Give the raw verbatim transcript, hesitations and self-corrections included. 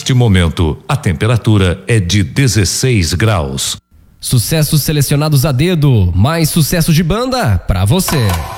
Neste momento, a temperatura é de dezesseis graus. Sucessos selecionados a dedo, mais sucesso de banda pra você.